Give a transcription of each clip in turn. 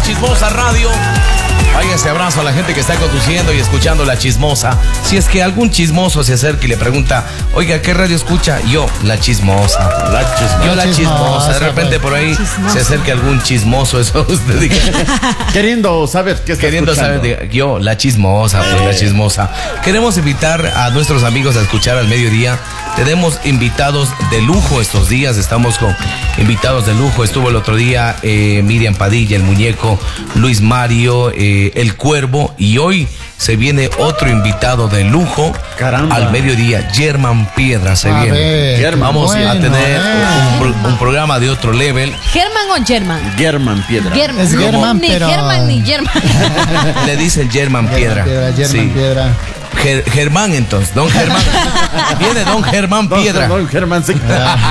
Chismosa Radio. Vaya ese abrazo a la gente que está conduciendo y escuchando La Chismosa. Si es que algún chismoso se acerca y le pregunta, oiga, ¿qué radio escucha? Yo, La Chismosa. Yo, La Chismosa. De repente por ahí se acerca algún chismoso, eso usted diga. Queriendo saber qué está Queriendo escuchando. saber, yo, La Chismosa, pues La Chismosa. Queremos invitar a nuestros amigos a escuchar al mediodía. Tenemos invitados de lujo estos días, estamos con invitados de lujo. Estuvo el otro día Miriam Padilla, el muñeco, Luis Mario, el Cuervo, y hoy se viene otro invitado de lujo. Caramba. Al mediodía, Germán Piedra se viene. Germán, Vamos a tener un programa de otro level. ¿Germán o Germán? Germán Piedra. Germán. Es Germán, Ni pero... Germán ni Germán. Le dicen Germán Piedra. Germán Sí. Piedra. Germán, entonces, don Germán. Viene don Germán Piedra. Don Germán, sí.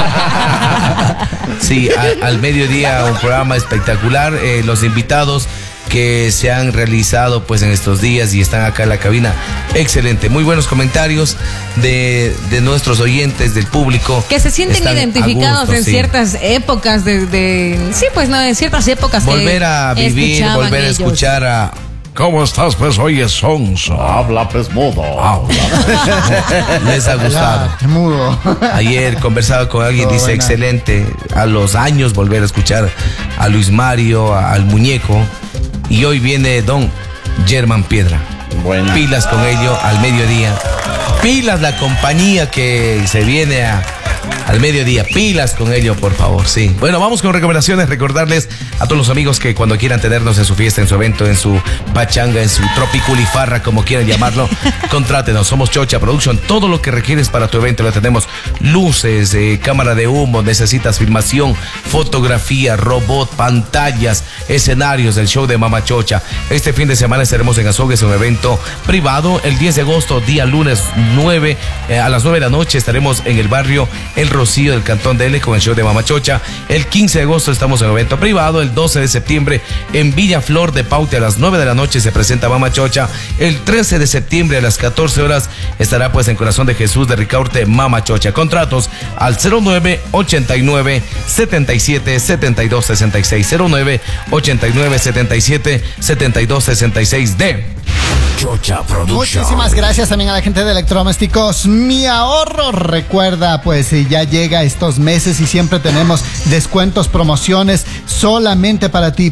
Sí, al mediodía un programa espectacular. Los invitados que se han realizado pues en estos días y están acá en la cabina, excelente, muy buenos comentarios de nuestros oyentes, del público. Que se sienten Están identificados a gusto, en sí. ciertas épocas sí, pues no, en ciertas épocas Volver que a vivir, escuchaban volver a ellos. escuchar a... ¿Cómo estás? Pues oye, Sonso. Habla pues mudo. Les ha gustado. Ya, mudo. Ayer conversaba con alguien, dice, buena. excelente, a los años volver a escuchar a Luis Mario, al muñeco, y hoy viene don Germán Piedra. Buena. Pilas con ello al mediodía. Pilas la compañía que se viene al mediodía. Pilas con ello, por favor, sí. Bueno, vamos con recomendaciones. Recordarles a todos los amigos que cuando quieran tenernos en su fiesta, en su evento, en su pachanga, en su tropiculifarra, como quieran llamarlo, contrátenos. Somos Chocha Production. Todo lo que requieres para tu evento lo tenemos. Luces, cámara de humo, necesitas filmación, fotografía, robot, pantallas, escenarios del show de Mama Chocha. Este fin de semana estaremos en Azogues, un evento privado. El 10 de agosto, día lunes 9, a las 9 de la noche, estaremos en el barrio El Rocío del Cantón de L con el show de Mama Chocha. El 15 de agosto estamos en evento privado. El 12 de septiembre en Villa Flor de Paute a las 9 de la noche se presenta Mama Chocha. El 13 de septiembre a las 14 horas estará pues en Corazón de Jesús de Ricaurte Mama Chocha. Contratos al 09 89 77 72 66 09 89 77 72 66 de Chocha Production. Muchísimas gracias también a la gente de Electrodomésticos Mi Ahorro. Recuerda, pues ya llega estos meses y siempre tenemos descuentos, promociones solamente para ti.